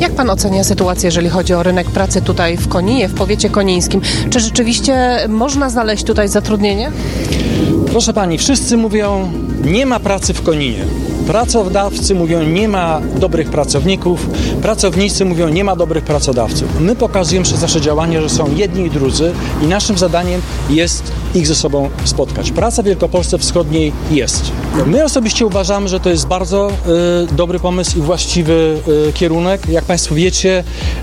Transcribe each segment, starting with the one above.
Jak pan ocenia sytuację, jeżeli chodzi o rynek pracy tutaj w Koninie, w powiecie konińskim? Czy rzeczywiście można znaleźć tutaj zatrudnienie? Proszę pani, wszyscy mówią, nie ma pracy w Koninie. Pracodawcy mówią, nie ma dobrych pracowników, pracownicy mówią, nie ma dobrych pracodawców. My pokazujemy przez nasze działanie, że są jedni i drudzy i naszym zadaniem jest ich ze sobą spotkać. Praca w Wielkopolsce Wschodniej jest. My osobiście uważamy, że to jest bardzo dobry pomysł i właściwy kierunek. Jak państwo wiecie,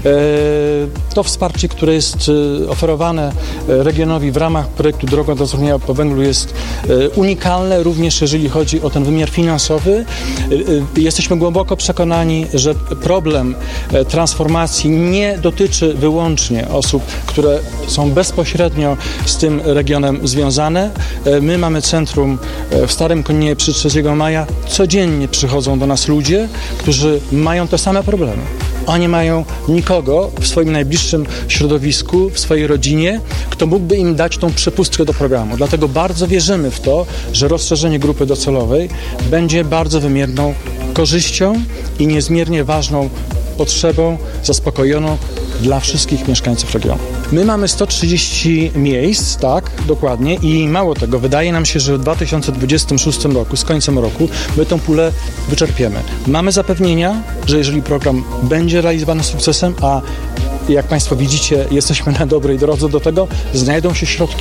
to wsparcie, które jest oferowane regionowi w ramach projektu Droga do Zatrudnienia po węglu jest unikalne, również jeżeli chodzi o ten wymiar finansowy. Jesteśmy głęboko przekonani, że problem transformacji nie dotyczy wyłącznie osób, które są bezpośrednio z tym regionem związane. My mamy centrum w Starym Koninie przy 3 maja. Codziennie przychodzą do nas ludzie, którzy mają te same problemy. Oni mają nikogo w swoim najbliższym środowisku, w swojej rodzinie, kto mógłby im dać tą przepustkę do programu. Dlatego bardzo wierzymy w to, że rozszerzenie grupy docelowej będzie bardzo wymierną korzyścią i niezmiernie ważną potrzebą zaspokojoną dla wszystkich mieszkańców regionu. My mamy 130 miejsc, tak, dokładnie, i mało tego, wydaje nam się, że w 2026 roku, z końcem roku, my tą pulę wyczerpiemy. Mamy zapewnienia, że jeżeli program będzie realizowany z sukcesem, a jak państwo widzicie, jesteśmy na dobrej drodze do tego, znajdą się środki.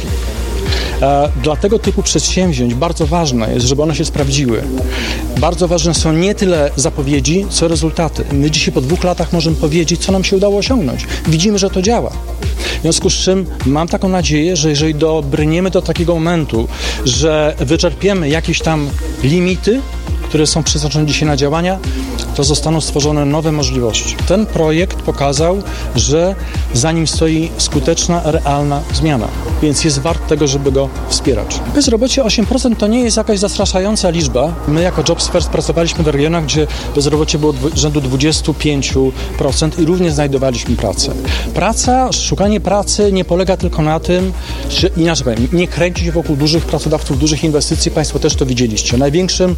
Dla tego typu przedsięwzięć bardzo ważne jest, żeby one się sprawdziły. Bardzo ważne są nie tyle zapowiedzi, co rezultaty. My dzisiaj po 2 latach możemy powiedzieć, co nam się udało osiągnąć. Widzimy, że to działa. W związku z czym mam taką nadzieję, że jeżeli dobrniemy do takiego momentu, że wyczerpiemy jakieś tam limity, które są przeznaczone dzisiaj na działania, to zostaną stworzone nowe możliwości. Ten projekt pokazał, że za nim stoi skuteczna, realna zmiana, więc jest wart tego, żeby go wspierać. Bezrobocie 8% to nie jest jakaś zastraszająca liczba. My jako Jobs First pracowaliśmy w regionach, gdzie bezrobocie było rzędu 25% i również znajdowaliśmy pracę. Szukanie pracy nie polega tylko na tym, że inaczej powiem, nie kręci się wokół dużych pracodawców, dużych inwestycji. Państwo też to widzieliście. Największym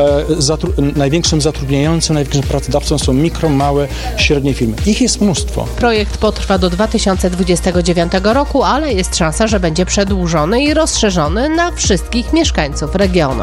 zatrudniającym, największym pracodawcą są mikro, małe, średnie firmy. Ich jest mnóstwo. Projekt potrwa do 2029 roku, ale jest szansa, że będzie przedłużony i rozszerzony na wszystkich mieszkańców regionu.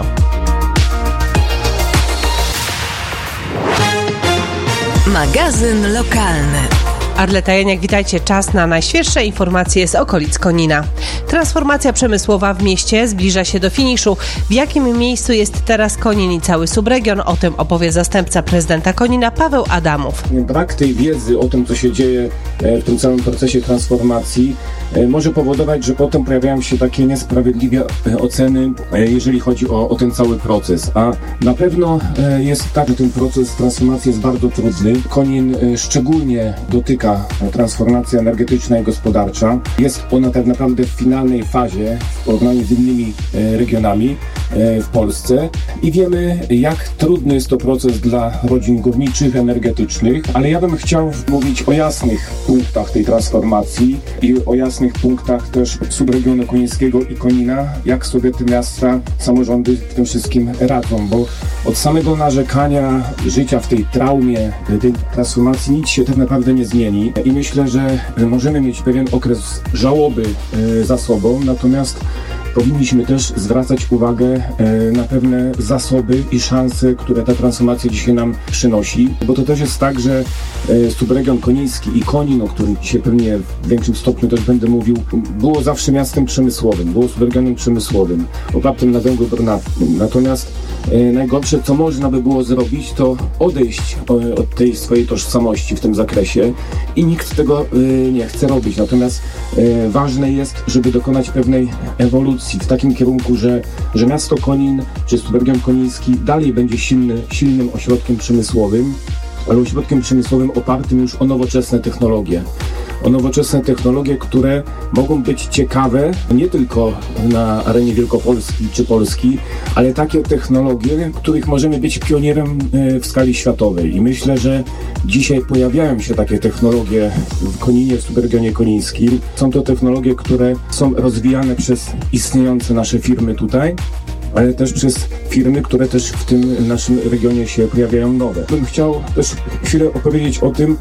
Magazyn lokalny. Arleta Janiak, witajcie. Czas na najświeższe informacje z okolic Konina. Transformacja przemysłowa w mieście zbliża się do finiszu. W jakim miejscu jest teraz Konin i cały subregion? O tym opowie zastępca prezydenta Konina Paweł Adamów. Brak tej wiedzy o tym, co się dzieje w tym całym procesie transformacji, może powodować, że potem pojawiają się takie niesprawiedliwe oceny, jeżeli chodzi o ten cały proces. A na pewno jest tak, że ten proces transformacji jest bardzo trudny. Konin szczególnie dotyka transformacja energetyczna i gospodarcza. Jest ona tak naprawdę w finalnej fazie w porównaniu z innymi regionami w Polsce i wiemy, jak trudny jest to proces dla rodzin górniczych, energetycznych, ale ja bym chciał mówić o jasnych punktach tej transformacji i o jasnych punktach też subregionu konińskiego i Konina, jak sobie te miasta, samorządy w tym wszystkim radzą, bo od samego narzekania, życia w tej traumie, tej transformacji nic się tak naprawdę nie zmieni i myślę, że możemy mieć pewien okres żałoby za sobą, natomiast powinniśmy też zwracać uwagę na pewne zasoby i szanse, które ta transformacja dzisiaj nam przynosi, bo to też jest tak, że subregion koniński i Konin, o którym dzisiaj pewnie w większym stopniu też będę mówił, było zawsze miastem przemysłowym, było subregionem przemysłowym, opartym na węglu brunatnym. Natomiast najgorsze, co można by było zrobić, to odejść od tej swojej tożsamości w tym zakresie i nikt tego nie chce robić. Natomiast ważne jest, żeby dokonać pewnej ewolucji w takim kierunku, że miasto Konin czy subregion koniński dalej będzie silnym ośrodkiem przemysłowym, ale ośrodkiem przemysłowym opartym już o nowoczesne technologie. O nowoczesne technologie, które mogą być ciekawe nie tylko na arenie Wielkopolski czy Polski, ale takie technologie, których możemy być pionierem w skali światowej. I myślę, że dzisiaj pojawiają się takie technologie w Koninie, w subregionie konińskim. Są to technologie, które są rozwijane przez istniejące nasze firmy tutaj, ale też przez firmy, które też w tym naszym regionie się pojawiają nowe. Bym chciał też chwilę opowiedzieć o tym,